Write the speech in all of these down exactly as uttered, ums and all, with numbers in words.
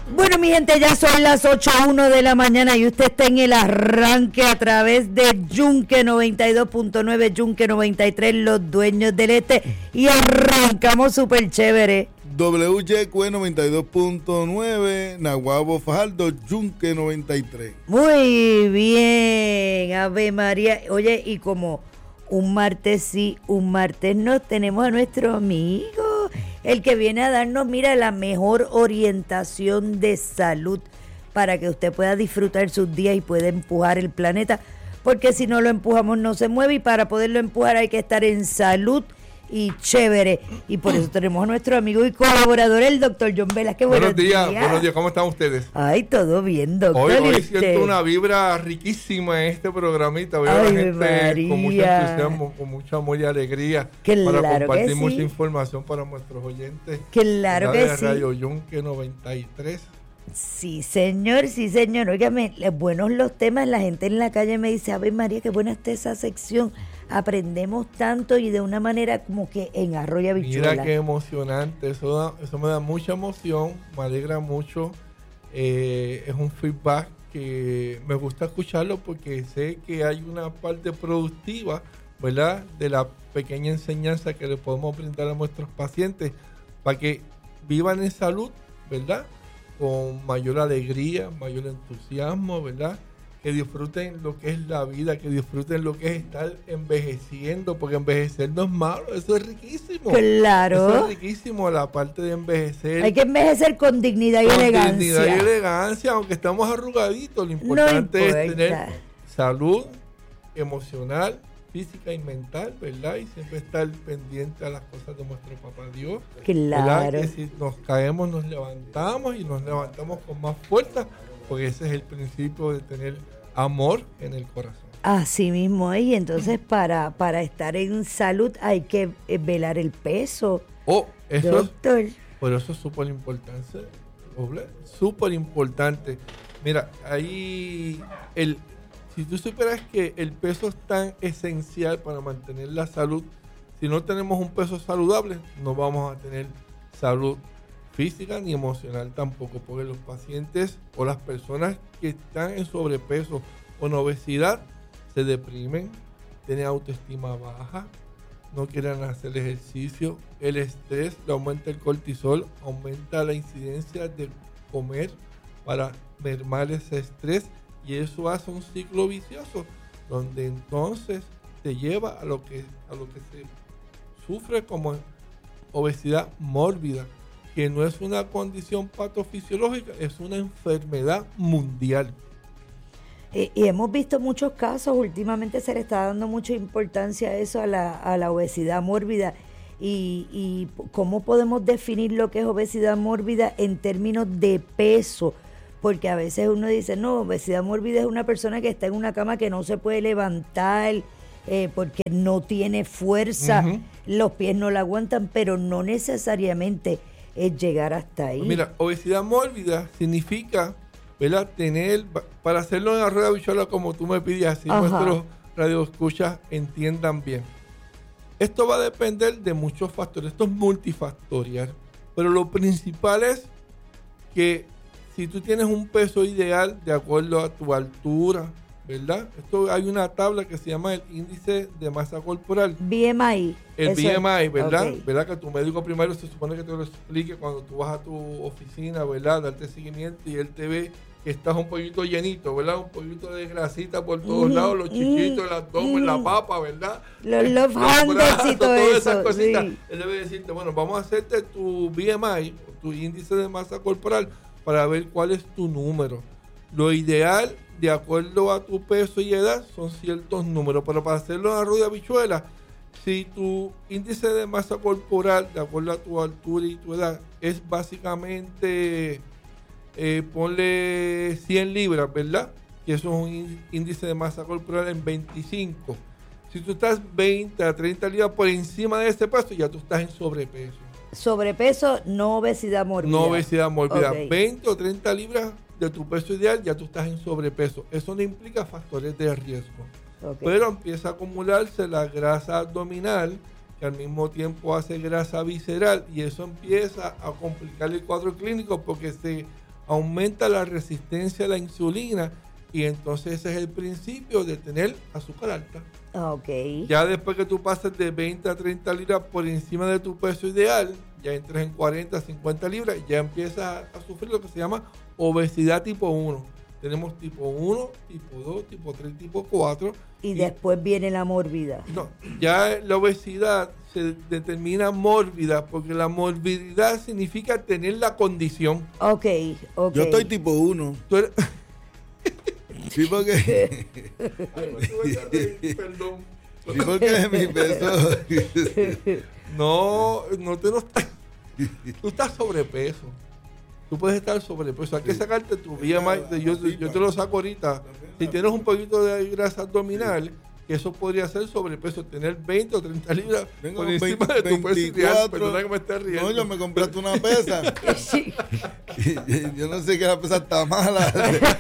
Bueno, mi gente, ya son las ocho uno de la mañana y usted está en el arranque a través de Yunque noventa y dos punto nueve, Yunque noventa y tres, los dueños del este, y arrancamos súper chévere. W Y Q noventa y dos punto nueve, Naguabo Fajardo, Yunque noventa y tres. Muy bien, Ave María. Oye, y como un martes sí, un martes no, tenemos a nuestro amigo, el que viene a darnos, mira, la mejor orientación de salud para que usted pueda disfrutar sus días y pueda empujar el planeta, porque si no lo empujamos no se mueve, y para poderlo empujar hay que estar en salud y chévere, y por eso tenemos a nuestro amigo y colaborador, el doctor John Velázquez. Buenos, buenos días, días, buenos días, ¿cómo están ustedes? Ay, todo bien, doctor. Hoy, hoy siento una vibra riquísima en este programita, veo a la gente María. Con mucho entusiasmo, con mucho amor y alegría, claro, para compartir sí. mucha información para nuestros oyentes. Claro que de sí. Radio Yunque noventa y tres. Sí, señor, sí, señor. Óigame, buenos los temas, la gente en la calle me dice, Ave María, qué buena está esa sección. Aprendemos tanto y de una manera como que en arroz y habichuela. Mira qué emocionante, eso, da, eso me da mucha emoción, me alegra mucho. Eh, es un feedback que me gusta escucharlo porque sé que hay una parte productiva, ¿verdad?, de la pequeña enseñanza que le podemos brindar a nuestros pacientes para que vivan en salud, ¿verdad?, con mayor alegría, mayor entusiasmo, ¿verdad?, que disfruten lo que es la vida, que disfruten lo que es estar envejeciendo, porque envejecer no es malo, eso es riquísimo. Claro. Eso es riquísimo, la parte de envejecer. Hay que envejecer con dignidad y con elegancia. Con dignidad y elegancia, aunque estamos arrugaditos, lo importante no es tener salud emocional, física y mental, ¿verdad? Y siempre estar pendiente a las cosas de nuestro papá Dios. Claro. ¿Verdad? Que si nos caemos, nos levantamos y nos levantamos con más fuerza, porque ese es el principio de tener amor en el corazón. Así mismo, y entonces para, para estar en salud hay que velar el peso. Oh, eso doctor. Es, por eso es súper importante, súper importante. Mira, ahí, el, si tú supieras que el peso es tan esencial para mantener la salud, si no tenemos un peso saludable, no vamos a tener salud física ni emocional tampoco, porque los pacientes o las personas que están en sobrepeso o en obesidad se deprimen, tienen autoestima baja, no quieren hacer ejercicio, el estrés le aumenta el cortisol, aumenta la incidencia de comer para mermar ese estrés, y eso hace un ciclo vicioso donde entonces te lleva a lo que, a lo que se sufre como obesidad mórbida, que no es una condición patofisiológica, es una enfermedad mundial. Y, y hemos visto muchos casos, últimamente se le está dando mucha importancia a eso, a la, a la obesidad mórbida. Y, y cómo podemos definir lo que es obesidad mórbida en términos de peso, porque a veces uno dice, no, obesidad mórbida es una persona que está en una cama que no se puede levantar, eh, porque no tiene fuerza, uh-huh. los pies no la aguantan, pero no necesariamente es llegar hasta ahí. Mira, obesidad mórbida significa, ¿verdad?, tener, para hacerlo en la rueda bichola como tú me pides, así nuestros radioescuchas entiendan bien. Esto va a depender de muchos factores, esto es multifactorial, pero lo principal es que si tú tienes un peso ideal de acuerdo a tu altura, ¿verdad? Esto hay una tabla que se llama el índice de masa corporal. B M I. El Eso B M I, es, ¿verdad? Okay. ¿Verdad? Que tu médico primario se supone que te lo explique cuando tú vas a tu oficina, ¿verdad? Darte seguimiento y él te ve que estás un poquito llenito, ¿verdad? Un poquito de grasita por todos mm, lados, los chichitos, mm, el abdomen, mm, la papa, ¿verdad? Los love handles y todo todas eso. Esas cositas. Sí. Él debe decirte, bueno, vamos a hacerte tu B M I, tu índice de masa corporal, para ver cuál es tu número. Lo ideal, de acuerdo a tu peso y edad, son ciertos números, pero para hacerlo en la rueda bichuela, si tu índice de masa corporal, de acuerdo a tu altura y tu edad, es básicamente, eh, ponle cien libras, ¿verdad? Que eso es un índice de masa corporal en veinticinco. Si tú estás veinte a treinta libras por encima de ese peso, ya tú estás en sobrepeso. Sobrepeso, no obesidad mórbida. No obesidad mórbida. Okay. veinte o treinta libras de tu peso ideal, ya tú estás en sobrepeso. Eso no implica factores de riesgo. Okay. Pero empieza a acumularse la grasa abdominal, que al mismo tiempo hace grasa visceral, y eso empieza a complicar el cuadro clínico porque se aumenta la resistencia a la insulina y entonces ese es el principio de tener azúcar alta. Okay. Ya después que tú pases de veinte a treinta libras por encima de tu peso ideal, ya entras en cuarenta, cincuenta libras, ya empiezas a, a sufrir lo que se llama obesidad tipo uno. Tenemos tipo uno, tipo dos, tipo tres, tipo cuatro. Y, y después viene la mórbida. No, ya la obesidad se determina mórbida porque la morbididad significa tener la condición. Ok, ok. Yo estoy tipo uno. Tú eres... Sí, porque... Perdón. Sí, porque mi peso... No, no te no estás... Tú estás sobrepeso. Tú puedes estar sobrepeso. Hay que sacarte tu B M I. Yo, yo te lo saco ahorita. Si tienes un poquito de grasa abdominal, que eso podría ser sobrepeso, tener veinte o treinta libras Tengo por encima veinte, de tu peso ideal. veinticuatro. Perdona que me estés riendo. No, yo me compraste una pesa. Sí. Yo no sé que la pesa está mala.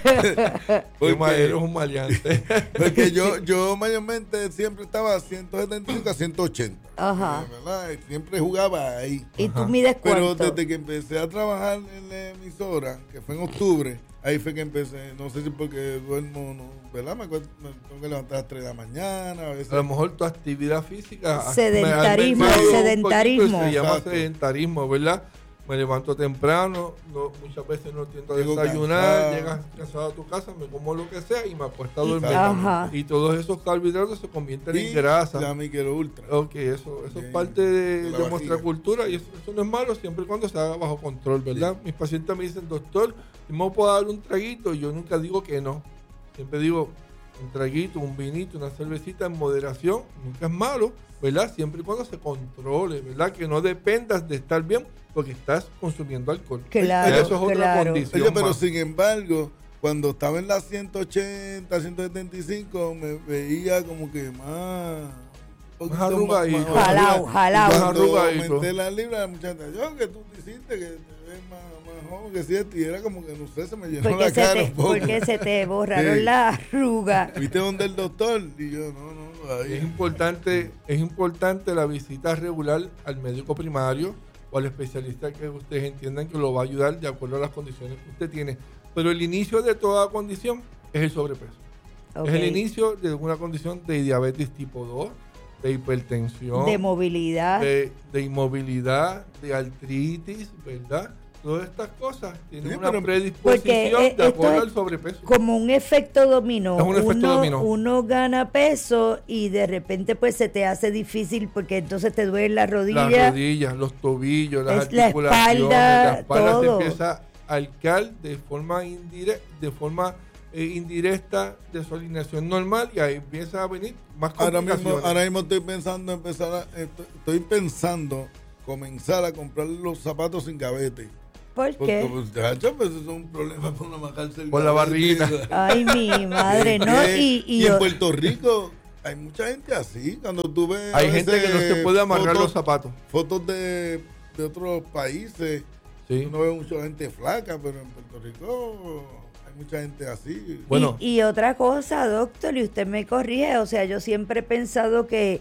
Porque eres un maleante. Porque yo, yo mayormente siempre estaba a ciento setenta y cinco a ciento ochenta. Ajá. ¿Verdad? Siempre jugaba ahí. ¿Y tú mides Pero cuánto? desde que empecé a trabajar en la emisora, que fue en octubre, ahí fue que empecé, no sé si porque duermo, no, ¿verdad? Me, acuerdo, me tengo que levantar a las tres de la mañana. A, veces. A lo mejor tu actividad física... Sedentarismo, me ha aumentado sedentarismo. un poquito, se llama Exacto. sedentarismo, ¿verdad? Me levanto temprano, no, muchas veces no tiendo a Llego desayunar, cansado. llegas cansado a tu casa, me como lo que sea y me apuesto a dormir. Ajá. Y todos esos carbohidratos se convierten Y en grasa. la micro ultra. Ok, eso, eso es Bien. parte de, De la de nuestra vajiga. cultura y eso, eso no es malo siempre y cuando se haga bajo control, ¿verdad? Mis pacientes me dicen, doctor, ¿me puedo dar un traguito? Y yo nunca digo que no. Siempre digo, un traguito, un vinito, una cervecita en moderación, nunca es malo, ¿verdad? Siempre y cuando se controle, ¿verdad? Que no dependas de estar bien porque estás consumiendo alcohol. Claro, Ya eso es otra claro. condición. Oye, pero más. sin embargo, cuando estaba en las ciento ochenta, ciento setenta y cinco, me veía como que más... un Más poquito arrugadito. más- Jalao, más- jalao. Cuando Más arrugadito. aumenté la libra, la muchacha, yo que tú te hiciste que te ves más, más joven que siete, y era como que, no sé, se me llenó Porque la se, cara te, un poco. porque se te borraron Sí. las arrugas. ¿Viste dónde el doctor? Y yo, no, no, ahí. Es importante, es importante la visita regular al médico primario o al especialista que ustedes entiendan que lo va a ayudar de acuerdo a las condiciones que usted tiene. Pero el inicio de toda condición es el sobrepeso. Ok. Es el inicio de una condición de diabetes tipo dos, de hipertensión, De movilidad. de, de inmovilidad, de artritis, ¿verdad? Todas estas cosas tienen Sí, una pero- predisposición Porque, eh, de esto acuerdo es al sobrepeso. Como un efecto dominó. Es un efecto uno, dominó. uno gana peso y de repente pues se te hace difícil porque entonces te duele la rodilla. Las rodillas, los tobillos, las Es la articulaciones, espalda, la espalda se todo. empieza a alcar de forma indirecta, de forma eh, indirecta de su alineación normal y ahí empieza a venir más Ahora complicaciones. mismo, ahora mismo estoy pensando empezar a, estoy, estoy pensando comenzar a comprar los zapatos sin gavete. ¿Por Porque, qué? pues, chacho, pues, eso es un problema para una majarse el Por la gavete. barriguita. Ay, mi madre, ¿no? Eh, Y, y, y en yo- Puerto Rico hay mucha gente así. Cuando tú ves. a Hay gente veces que no se puede amarrar fotos- los zapatos. Fotos de, de otros países. Sí. Uno ve mucha gente flaca, pero en Puerto Rico hay mucha gente así. Bueno. y, y otra cosa, doctor, y usted me corrige, o sea, yo siempre he pensado que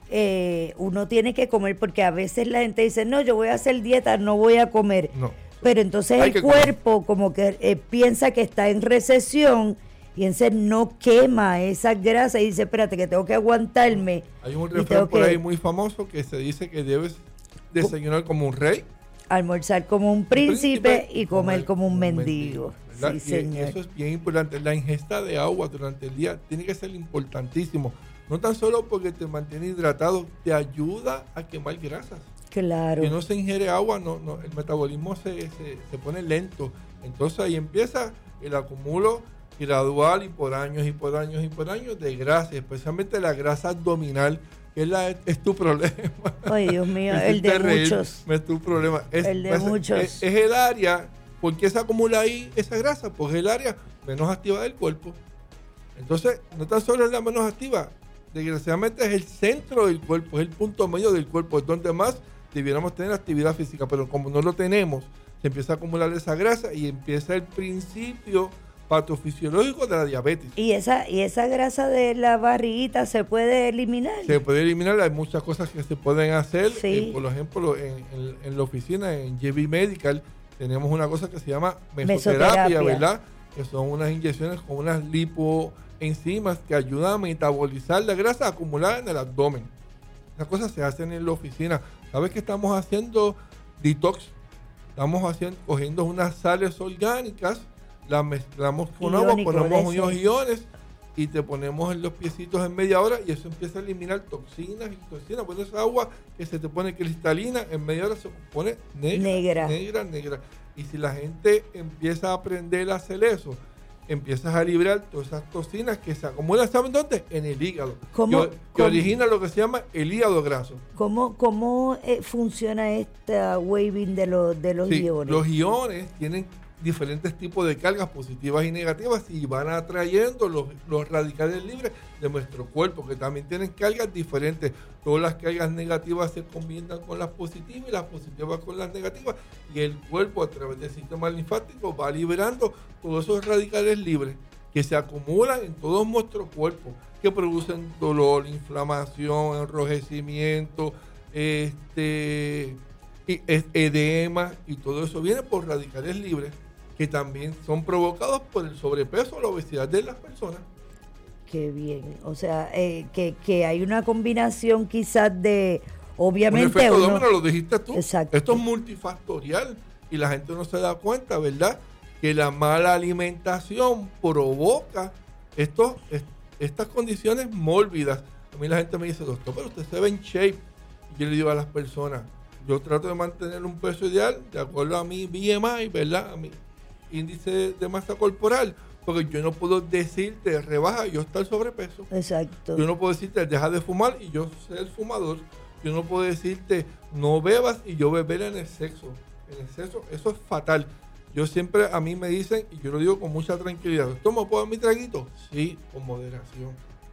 eh, uno tiene que comer, porque a veces la gente dice, no, yo voy a hacer dieta, no voy a comer. No. Pero entonces Hay el que comer. cuerpo como que eh, piensa que está en recesión y entonces no quema esa grasa y dice, espérate que tengo que aguantarme. Hay un y tengo refrán por que ahí muy famoso que se dice que debes desayunar como un rey, almorzar como un príncipe, y comer como un mendigo, mendigo. ¿verdad? Sí, Y señor. eso es bien importante. La ingesta de agua durante el día tiene que ser importantísimo. No tan solo porque te mantiene hidratado, te ayuda a quemar grasas. Claro. Si no se ingiere agua, no, no, el metabolismo se, se, se pone lento. Entonces ahí empieza el acumulo gradual y por años y por años y por años de grasa, especialmente la grasa abdominal, que es, la, es tu problema. Ay, Dios mío, Me el de hiciste reír, muchos. Es tu problema. Es, El de pues, muchos. Es, es el área, ¿por qué se acumula ahí esa grasa? Pues es el área menos activa del cuerpo. Entonces, no tan solo es la menos activa, desgraciadamente es el centro del cuerpo, es el punto medio del cuerpo, es donde más debiéramos tener actividad física, pero como no lo tenemos, se empieza a acumular esa grasa y empieza el principio patofisiológico de la diabetes. Y esa, y esa grasa de la barriguita se puede eliminar. Se puede eliminar, hay muchas cosas que se pueden hacer, Sí. eh, por ejemplo, en, en- en la oficina, en J B Medical, tenemos una cosa que se llama mesoterapia, Mesoterapia. ¿verdad? Que son unas inyecciones con unas lipoenzimas que ayudan a metabolizar la grasa acumulada en el abdomen. Esas cosas se hacen en la oficina. ¿Sabes que estamos haciendo detox? Estamos haciendo, cogiendo unas sales orgánicas, las mezclamos con agua, Iónico, ponemos de unos ese. iones y te ponemos en los piecitos en media hora y eso empieza a eliminar toxinas y toxinas. Pues esa agua que se te pone cristalina, en media hora se pone negra, Negra. negra, negra. Y si la gente empieza a aprender a hacer eso, empiezas a liberar todas esas toxinas que se acumulan, ¿saben dónde? En el hígado. ¿Cómo- que, que cómo? origina lo que se llama el hígado graso. ¿Cómo, cómo eh, funciona esta waving de, los de los Sí, iones? los iones tienen diferentes tipos de cargas positivas y negativas y van atrayendo los, los radicales libres de nuestro cuerpo, que también tienen cargas diferentes. Todas las cargas negativas se combinan con las positivas y las positivas con las negativas, y el cuerpo a través del sistema linfático va liberando todos esos radicales libres que se acumulan en todo nuestro cuerpo, que producen dolor, inflamación, enrojecimiento, este y es- edema, y todo eso viene por radicales libres que también son provocados por el sobrepeso o la obesidad de las personas. Qué bien. O sea, eh, que, que hay una combinación quizás de, Un obviamente, efecto uno- domino, lo dijiste tú. Exacto. Esto es multifactorial y la gente no se da cuenta, ¿verdad? Que la mala alimentación provoca estos, est- estas condiciones mórbidas. A mí la gente me dice, doctor, pero usted se ve en shape. Y yo le digo a las personas, yo trato de mantener un peso ideal de acuerdo a mi B M I, ¿verdad? A mi índice de masa corporal, porque yo no puedo decirte rebaja y yo estar sobrepeso. Exacto. Yo no puedo decirte deja de fumar y yo ser el fumador. Yo no puedo decirte no bebas y yo beber en exceso. En exceso, eso es fatal. Yo siempre, a mí me dicen, y yo lo digo con mucha tranquilidad, ¿tomo puedo mi traguito? Sí, con moderación.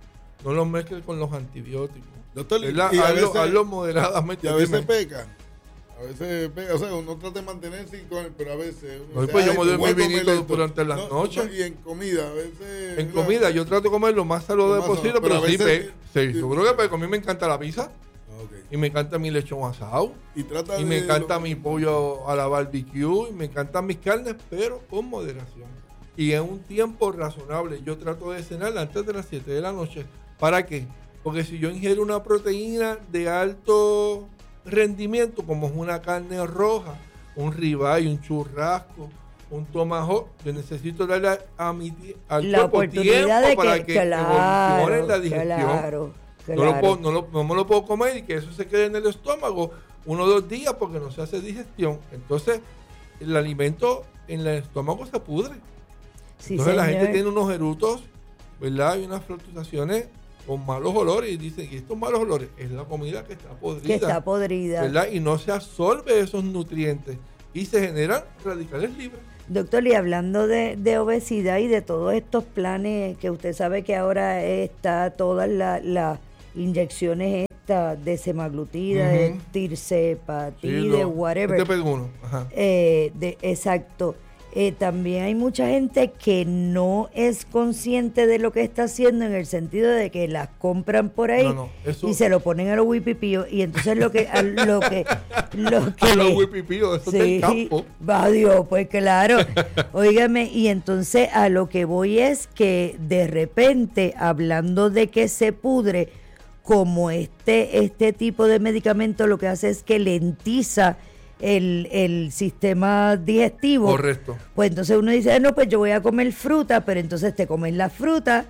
No lo mezcles con los antibióticos. Doctor, y- ¿Verdad? y a hazlo, veces- hazlo moderadamente. Y a veces dime. peca. A veces peca. O sea, uno trata de mantenerse y con- pero a veces. uno No, dice, pues yo "Ay, me doy voy a mi comer vinito esto". durante las No, noches. no, y en comida, a veces. En ¿verdad? comida, yo trato de comer lo más saludable Lo más posible, saludable, pero, pero a sí, veces- pe- sí, sí. seguro que peco. A mí me encanta la pizza Ah, ok. y me encanta mi lechón asado. Y trata Y de. me encanta lo- mi pollo a la barbecue, y me encantan mis carnes, pero con moderación. Y en un tiempo razonable. Yo trato de cenar antes de las siete de la noche. ¿Para qué? Porque si yo ingiero una proteína de alto rendimiento, como es una carne roja, un ribeye, un churrasco, un tomahawk, yo necesito darle a, a mi ti- al La cuerpo oportunidad tiempo de para que, que claro, evolucione la digestión. claro, No, lo claro. puedo, no, lo- no me lo puedo comer y que eso se quede en el estómago uno o dos días porque no se hace digestión. Entonces, el alimento en el estómago se pudre. Sí, Entonces, la gente señor. tiene unos erutos, ¿verdad? Y unas fluctuaciones con malos olores y dicen, y estos malos olores es la comida que está podrida. que está podrida. ¿Verdad? Y no se absorbe esos nutrientes y se generan radicales libres. Doctor, y hablando de, de obesidad y de todos estos planes, que usted sabe que ahora está todas las las inyecciones estas de semaglutida, de Ujú. tircepa, Sí, de lo- whatever. Este pego uno. Ajá. Eh, de, exacto. Eh, también hay mucha gente que no es consciente de lo que está haciendo, en el sentido de que las compran por ahí No, no, eso- y se lo ponen a los wipipíos, y entonces lo que a lo que lo que A los le- huipipíos, eso es del campo. va Dios, pues claro. Óigame, y entonces a lo que voy es que de repente, hablando de que se pudre, como este, este tipo de medicamento lo que hace es que lentiza el, el sistema digestivo. Correcto. Pues entonces uno dice, "Ah, no, pues yo voy a comer fruta", pero entonces te comes la fruta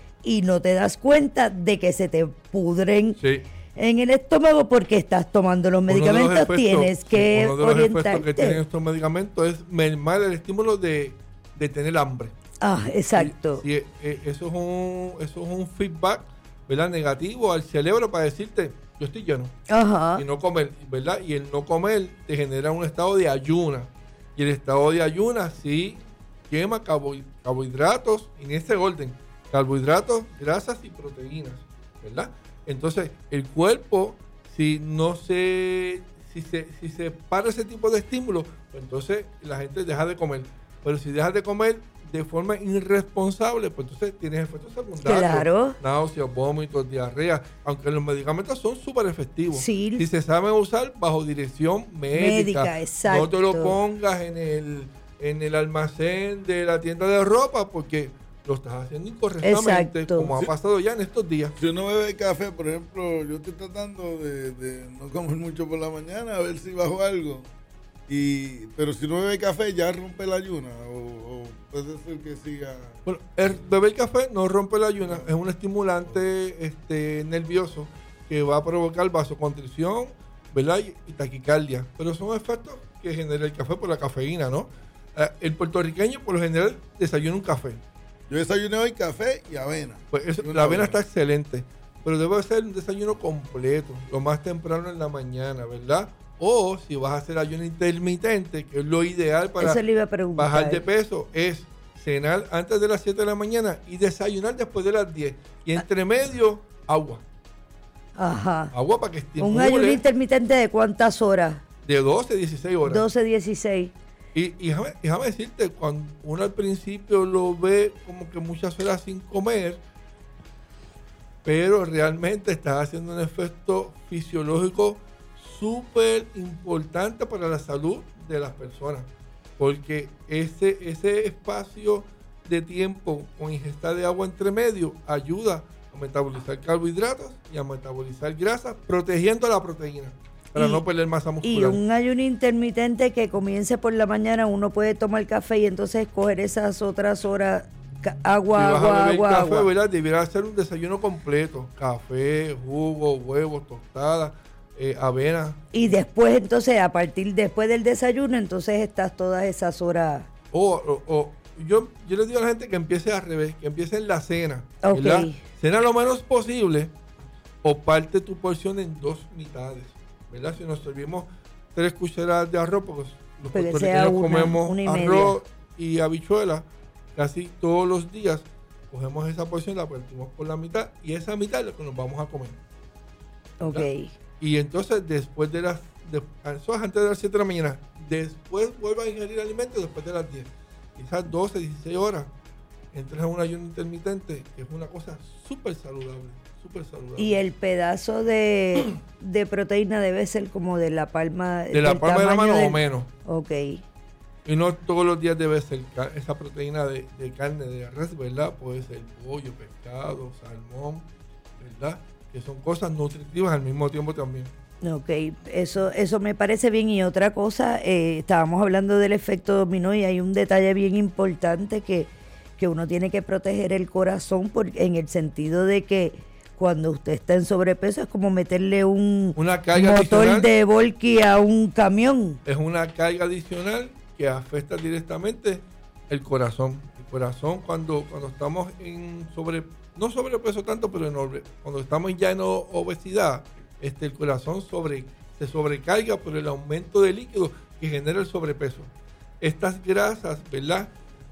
y no te das cuenta de que se te pudren Sí. en el estómago porque estás tomando los Uno de los medicamentos. efectos- Tienes sí, que uno de los efectos que orientarte. tienen estos medicamentos es mermar el estímulo de, de tener hambre. Ah, exacto. Y, y, eh, eso, es un, eso es un feedback, ¿verdad? Negativo al cerebro para decirte, yo estoy lleno. Ajá. Y no comer, ¿verdad? Y el no comer te genera un estado de ayuna. Y el estado de ayuna sí quema carbohi- carbohidratos en ese orden. Carbohidratos, grasas y proteínas, ¿verdad? Entonces, el cuerpo, si no se, si se, si se para ese tipo de estímulos, pues entonces la gente deja de comer. Pero si dejas de comer de forma irresponsable, pues entonces tienes efectos secundarios. Claro. Náuseas, vómitos, diarrea. Aunque los medicamentos son súper efectivos. Sí. Si se saben usar bajo dirección médica. Médica, exacto. No te lo pongas en el, en el almacén de la tienda de ropa porque lo estás haciendo incorrectamente, Exacto. como ha pasado ya en estos días. Si uno bebe café, por ejemplo, yo estoy tratando de, de no comer mucho por la mañana, a ver si bajo algo. Y, pero si no bebe café, ya rompe la ayuna. O, o puede ser que siga. Bueno, el beber café no rompe la ayuna, es un estimulante este, nervioso que va a provocar vasoconstricción, ¿verdad? Y, y taquicardia. Pero son efectos que genera el café por la cafeína, ¿no? Eh, el puertorriqueño, por lo general, desayuna un café. Yo desayuné hoy café y avena. Pues eso, Y una la avena avena. está excelente, pero debe ser un desayuno completo, lo más temprano en la mañana, ¿verdad? O si vas a hacer ayuno intermitente, que es lo ideal para Eso le iba a preguntar. bajar de peso, es cenar antes de las siete de la mañana y desayunar después de las diez. Y entre medio, agua. Ajá. Agua para que Un ayuno estimule intermitente de cuántas horas? de doce a dieciséis horas. doce, dieciséis. Y, y déjame, déjame decirte, cuando uno al principio lo ve como que muchas horas sin comer, pero realmente estás haciendo un efecto fisiológico súper importante para la salud de las personas, porque ese, ese espacio de tiempo con ingesta de agua entre medio ayuda a metabolizar carbohidratos y a metabolizar grasas, protegiendo la proteína para Y- no perder masa Y muscular. un ayuno intermitente que comience por la mañana, uno puede tomar café y entonces coger esas otras horas, ca- agua, Si vas a agua, beber agua, café, agua. ¿verdad? Debiera ser un desayuno completo. Café, jugo, huevos, tostadas, eh, avena. Y después, entonces, a partir después del desayuno, entonces estás todas esas horas. O, o- o- yo, yo le digo a la gente que empiece al revés, que empiece en la cena. Ok. ¿verdad? Cena lo menos posible o parte tu porción en dos mitades. ¿Verdad? Si nos servimos tres cucharadas de arroz, porque los Pues que puertorriqueños sea una, comemos una y arroz y habichuela casi todos los días, cogemos esa porción, la partimos por la mitad y esa mitad es lo que nos vamos a comer. Ok. ¿verdad? Y entonces después de las, de, eso es antes de las siete de la mañana, después vuelva a ingerir alimentos después de las diez, quizás doce, dieciséis horas, entras en un ayuno intermitente, que es una cosa súper saludable, súper saludable. Y el pedazo de, de proteína debe ser como de la palma. de la del palma de la tamaño mano del- o menos. Ok. Y no todos los días debe ser ca- esa proteína de, de carne de res, ¿verdad? Puede ser pollo, pescado, salmón, ¿verdad? Que son cosas nutritivas al mismo tiempo también. Ok, eso, eso me parece bien. Y otra cosa, eh, estábamos hablando del efecto dominó y hay un detalle bien importante que, que uno tiene que proteger el corazón por, en el sentido de que cuando usted está en sobrepeso es como meterle un Una carga motor adicional. de volky a un camión. Es una carga adicional que afecta directamente el corazón. El corazón cuando, cuando estamos en sobre, no sobrepeso tanto, pero en obe- cuando estamos ya en o- obesidad, este, el corazón sobre, se sobrecarga por el aumento de líquido que genera el sobrepeso. Estas grasas, ¿verdad?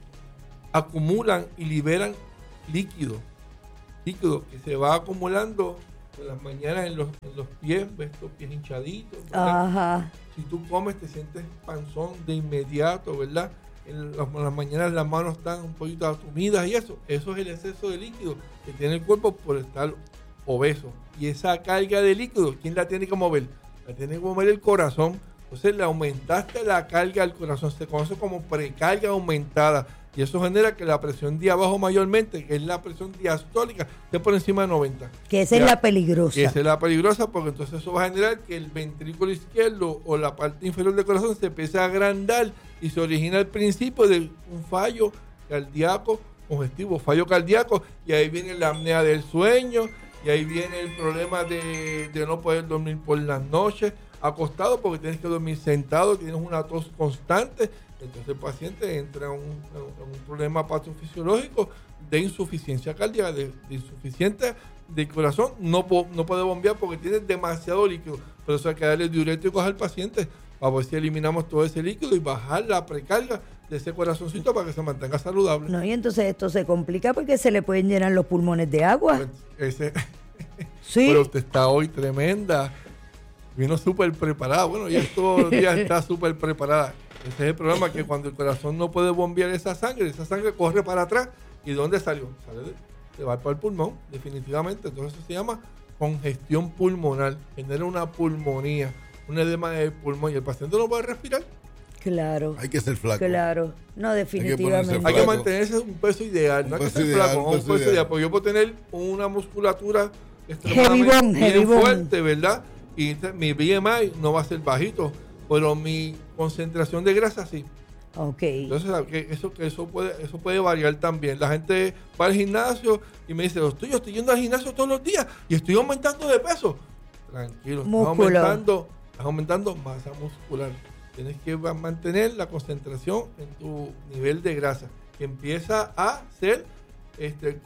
Acumulan y liberan líquido. Líquido que se va acumulando en las mañanas en los, en los pies, ves los pies hinchaditos, ¿verdad? Ajá. Si tú comes, te sientes panzón de inmediato, ¿verdad? En las, en las mañanas las manos están un poquito atumidas y eso. Eso es el exceso de líquido que tiene el cuerpo por estar obeso. Y esa carga de líquido, ¿quién la tiene que mover? La tiene que mover el corazón. Entonces le aumentaste la carga al corazón. Se conoce como precarga aumentada. Y eso genera que la presión de abajo mayormente, que es la presión diastólica, esté por encima de noventa. Que esa Ya. es la peligrosa. Y esa es la peligrosa porque entonces eso va a generar que el ventrículo izquierdo o la parte inferior del corazón se empiece a agrandar y se origina el principio de un fallo cardíaco congestivo, fallo cardíaco, y ahí viene la apnea del sueño, y ahí viene el problema de, de no poder dormir por las noches acostado porque tienes que dormir sentado, tienes una tos constante. Entonces el paciente entra en un, en un problema patofisiológico de insuficiencia cardíaca, de, de insuficiencia del corazón. No, po- no puede bombear porque tiene demasiado líquido. Por eso hay que darle diuréticos al paciente para ver si eliminamos todo ese líquido y bajar la precarga de ese corazoncito para que se mantenga saludable. No, y entonces esto se complica porque se le pueden llenar los pulmones de agua. Pues, ese- Sí. Pero usted está hoy tremenda. Vino súper preparada. Bueno, ya todos los días está súper preparada. Ese es el problema, que cuando el corazón no puede bombear esa sangre, esa sangre corre para atrás. ¿Y dónde salió? Sale de, de va para el pulmón, definitivamente. Entonces eso se llama congestión pulmonar. Genera una pulmonía, un edema del pulmón y el paciente no puede respirar. Claro. Hay que ser flaco. Claro. No, definitivamente. Hay que, hay que mantenerse un peso ideal. No hay que ser ideal, flaco, un peso, un peso ideal. ideal. Porque yo puedo tener una musculatura extremadamente bien fuerte, ¿verdad? Y mi B M I no va a ser bajito, pero mi concentración de grasa sí. Ok. Entonces, eso, eso, puede, eso puede variar también. La gente va al gimnasio y me dice, estoy, yo estoy yendo al gimnasio todos los días y estoy aumentando de peso. Tranquilo, estás aumentando, estás aumentando masa muscular. Tienes que mantener la concentración en tu nivel de grasa, que empieza a ser este,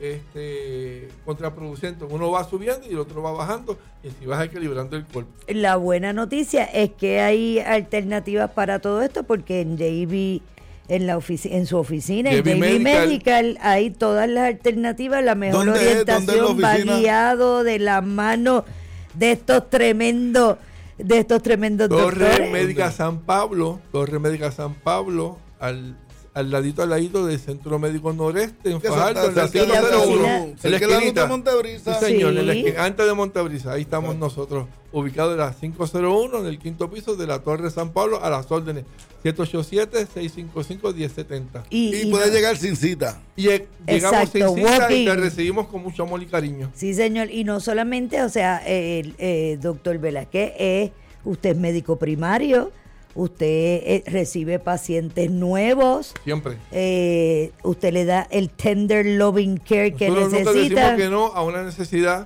este, contraproducente. Uno va subiendo y el otro va bajando, y así vas equilibrando el cuerpo. La buena noticia es que hay alternativas para todo esto, porque en J B, en, la ofici- en su oficina, en J B Medical, Medical, hay todas las alternativas, la mejor orientación, va guiado de la mano de estos tremendos de estos tremendos Torre doctores. Médica San Pablo, Torre Médica San Pablo, al, al ladito al ladito del Centro Médico Noreste, en Fajardo, en la ciento uno, en la esquinita. Montebrisa. Sí, señor, sí. en la esquina, antes de Montebrisa, ahí estamos nosotros, ubicados en la quinientos uno, en el quinto piso de la Torre San Pablo, a las órdenes, siete ocho siete, seis cinco cinco, uno cero siete cero. Y, y, y puede no. llegar sin cita. Y llegamos Exacto, sin cita walking. Y te recibimos con mucho amor y cariño. Sí, señor, y no solamente, o sea, el eh, doctor Velázquez es, usted es médico primario, usted eh, recibe pacientes nuevos. Siempre. Eh, usted le da el tender loving care que Nosotros necesita. Nunca decimos que no a una necesidad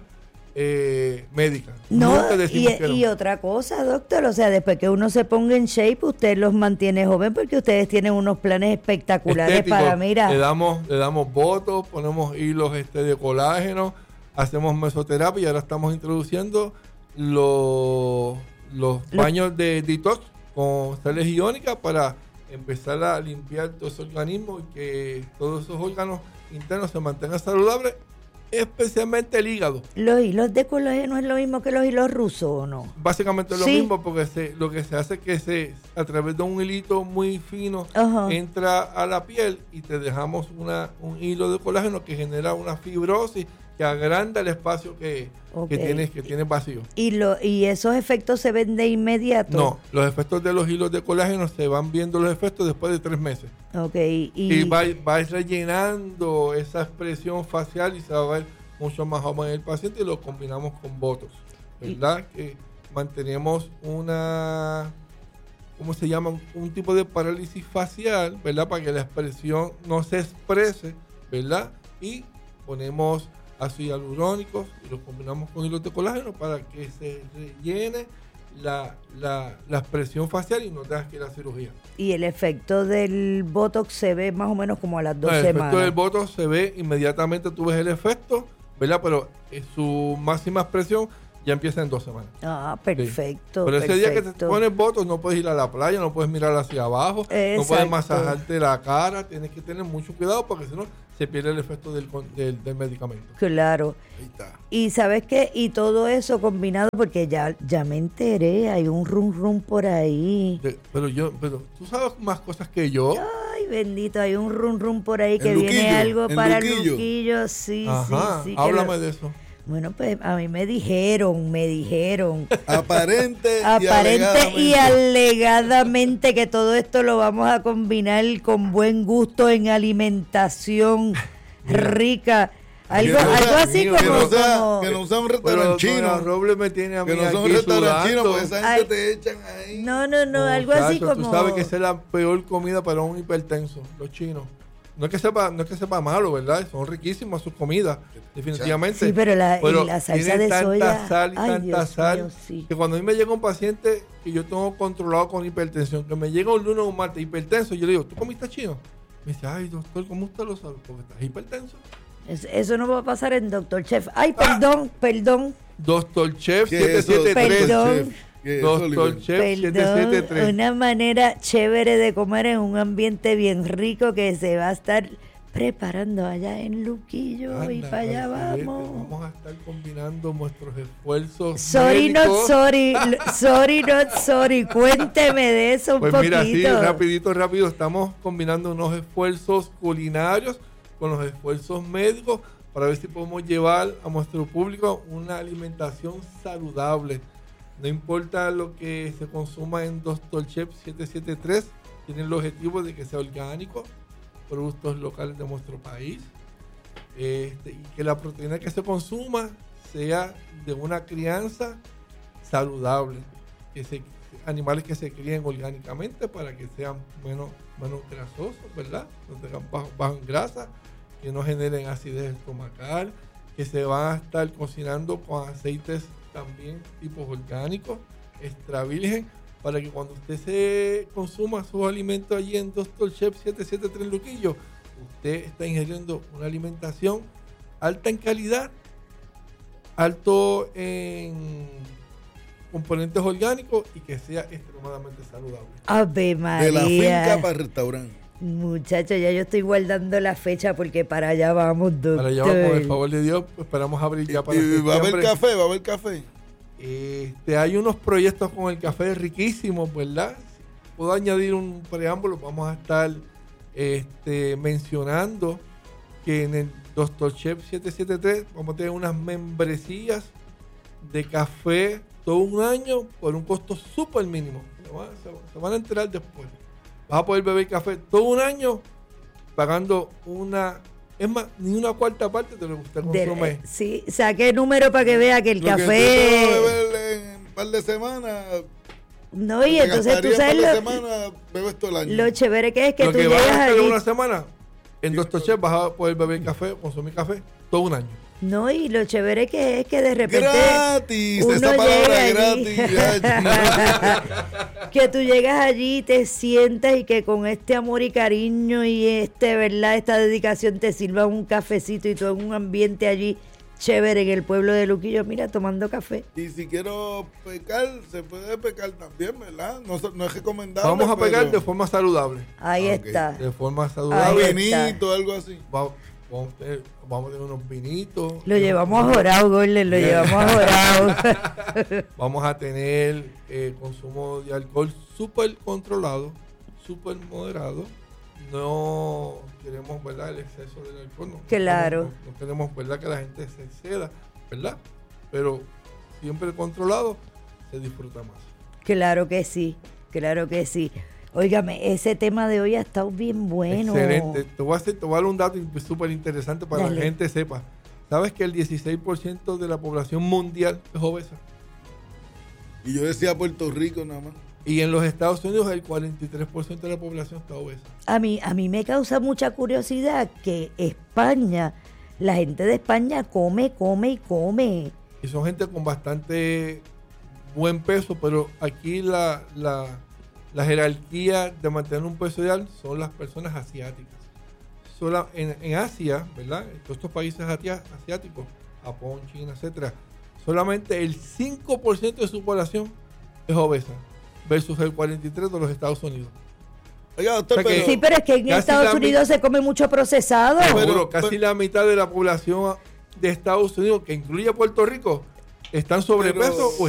eh, médica. No, y, que no. Y otra cosa, doctor, o sea, después que uno se ponga en shape, usted los mantiene joven, porque ustedes tienen unos planes espectaculares. Estético. Para, mira. Le damos, le damos botox, ponemos hilos este de colágeno, hacemos mesoterapia y ahora estamos introduciendo los, los baños los... de detox con sales iónicas para empezar a limpiar todo ese organismo y que todos esos órganos internos se mantengan saludables, especialmente el hígado. ¿Los hilos de colágeno es lo mismo que los hilos rusos o no? Básicamente es lo sí. mismo, porque se, lo que se hace es que se, a través de un hilito muy fino, uh-huh. entra a la piel y te dejamos una, un hilo de colágeno que genera una fibrosis que agranda el espacio que, okay. que tienes que tienes vacío. ¿Y, lo, ¿Y esos efectos se ven de inmediato? No, los efectos de los hilos de colágeno se van viendo los efectos después de tres meses. Okay. Y, y vais va rellenando esa expresión facial y se va a ver mucho más joven el paciente y lo combinamos con botox, ¿verdad? Y, que mantenemos una, ¿cómo se llama? Un, un tipo de parálisis facial, ¿verdad? Para que la expresión no se exprese, ¿verdad? Y ponemos ácidos hialurónicos y los combinamos con hilos de colágeno para que se rellene la, la, la expresión facial y no tengas que ir a cirugía. Y el efecto del botox se ve más o menos como a las dos no, el semanas. El efecto del botox se ve inmediatamente, tú ves el efecto, ¿verdad? Pero en su máxima expresión ya empieza en dos semanas. Ah, perfecto. Sí. Pero ese perfecto. día que te pones botox no puedes ir a la playa, no puedes mirar hacia abajo, Exacto. no puedes masajarte la cara, tienes que tener mucho cuidado porque si no se pierde el efecto del, del, del medicamento. Claro. Ahí está. Y ¿sabes qué? Y todo eso combinado, porque ya, ya me enteré, hay un rum rum por ahí. De, pero yo, pero tú sabes más cosas que yo. Ay, bendito, hay un rum rum por ahí que el viene luquillo, algo el para luquillo. el luquillo. Sí, Ajá, sí, sí. háblame lo, de eso. Bueno, pues a mí me dijeron, me dijeron. Aparente, Aparente y, y alegadamente que todo esto lo vamos a combinar con buen gusto en alimentación rica. Algo, no sea, algo así que como, no sea, como que no sea un restaurante chino. Robles me tiene a mí que no sea un aquí restaurante chino, sudando. porque esa gente Ay, te echan ahí. No, no, no, Oh, algo así chacho, como. Tú sabes que esa es la peor comida para un hipertenso, los chinos. No es que sepa, no es que sepa malo, ¿verdad? Son riquísimas sus comidas, definitivamente. Sí, pero la, pero la salsa tienen de tanta soya. sal y Ay, tanta Dios sal mío, sí. que cuando a mí me llega un paciente que yo tengo controlado con hipertensión, que me llega un lunes o un martes hipertenso, yo le digo, ¿tú comiste chino? Me dice, ay, doctor, ¿cómo usted lo sabe? Porque estás hipertenso. Es- Eso no va a pasar en Doctor Chef. Ay, perdón, Ah. perdón, Doctor Chef ¿Qué siete es eso? siete tres. Perdón. ¿Qué es eso, Doctor Oliver? Chef siete siete perdón. tres. Una manera chévere de comer en un ambiente bien rico que se va a estar preparando allá en Luquillo. Anda, y para allá parece, vamos. Vamos a estar combinando nuestros esfuerzos. Sorry, médicos. not sorry. l- Sorry, not sorry. Cuénteme de eso un Pues poquito. mira, sí, rapidito, rápido, estamos combinando unos esfuerzos culinarios con los esfuerzos médicos para ver si podemos llevar a nuestro público una alimentación saludable. No importa lo que se consuma en Doctor Chef siete siete tres, tienen el objetivo de que sea orgánico, productos locales de nuestro país, este, y que la proteína que se consuma sea de una crianza saludable, que se, animales que se críen orgánicamente para que sean menos, menos grasosos, ¿verdad? No tengan bajo, bajo en grasa, que no generen acidez estomacal, que se van a estar cocinando con aceites también tipos orgánicos, extra virgen, para que cuando usted se consuma sus alimentos allí en Doctor Chef siete siete tres Luquillo, usted está ingiriendo una alimentación alta en calidad, alto en componentes orgánicos y que sea extremadamente saludable. Ave María. De la finca para el restaurante. Muchachos, ya yo estoy guardando la fecha porque para allá vamos, doctor. Para allá vamos, con el favor de Dios, esperamos abrir ya para Y va a haber septiembre. café, va a haber café. Este, hay unos proyectos con el café riquísimos, ¿verdad? Puedo añadir un preámbulo, vamos a estar este, mencionando que en el Doctor Chef siete siete tres vamos a tener unas membresías de café todo un año por un costo súper mínimo. Se van, se- se van a enterar después. Vas a poder beber café todo un año pagando una, es más, ni una cuarta parte de lo que usted De- consume. sí, saqué número para que vea que el Lo que usted va a café. beber en un par de semanas. No, y te entonces tú gastaría sabes un par de lo, semanas, bebes todo el año. lo chévere que es que lo tú que vas a llegas hacer en allí. una semana, en Doctor Chef vas a poder beber café, consumir café todo un año. No, y lo chévere que es que de repente. Gratis, uno esa palabra llega allí. gratis. ya, Que tú llegas allí, te sientas y que con este amor y cariño y este, ¿verdad? Esta dedicación te sirvan un cafecito y todo en un ambiente allí chévere en el pueblo de Luquillo, mira, tomando café. Y si quiero pecar, se puede pecar también, ¿verdad? No, so- no es recomendable. Vamos a pegar pero- de forma saludable. Ahí Ah, ok. está. De forma Un saludable. Ahí vinito, algo así. Va- Vamos a, tener, vamos a tener unos vinitos. Lo llevamos a Jorao, Gordon, lo llevamos a Jorao. Vamos a tener eh, consumo de alcohol súper controlado, súper moderado. No queremos, ¿verdad?, el exceso del alcohol. No, Claro. No, no queremos, ¿verdad?, que la gente se exceda, ¿verdad? Pero siempre controlado se disfruta más. Claro que sí, claro que sí. Óigame, ese tema de hoy ha estado bien bueno. Excelente. Te voy a, hacer, te voy a dar un dato súper interesante para que Dale. la gente sepa. ¿Sabes que el dieciséis por ciento de la población mundial es obesa? Y yo decía Puerto Rico nada más. Y en los Estados Unidos el cuarenta y tres por ciento de la población está obesa. A mí, a mí me causa mucha curiosidad que España, la gente de España come, come y come. Y son gente con bastante buen peso, pero aquí la, la, la jerarquía de mantener un peso ideal son las personas asiáticas. Sola, en, en Asia, ¿verdad? En todos estos países atia- asiáticos, Japón, China, etcétera, solamente el cinco por ciento de su población es obesa, versus el cuarenta y tres por ciento de los Estados Unidos. Oiga, doctor, O sea que- pero, Sí, pero es que en Casi Estados la mi- Unidos se come mucho procesado. Pero- Seguro, casi pero- la mitad de la población de Estados Unidos, que incluye a Puerto Rico, están sobrepeso Pero- o